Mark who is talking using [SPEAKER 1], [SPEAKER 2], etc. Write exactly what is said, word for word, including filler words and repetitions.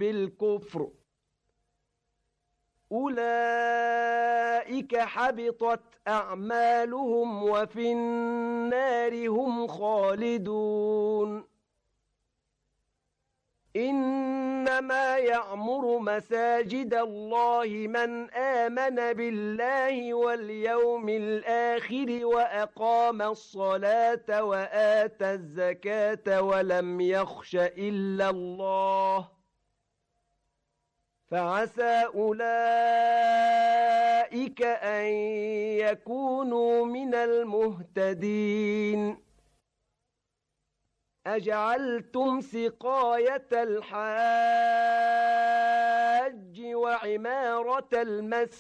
[SPEAKER 1] بالكفر أولئك حبطت أعمالهم وفي النار هم خالدون إنما يعمر مساجد الله من آمن بالله واليوم الآخر وأقام الصلاة وآتى الزكاة ولم يخش إلا الله فعسى أولئك أن يكونوا من المهتدين أجعلتم سقاية الحاج وعمارة المسجد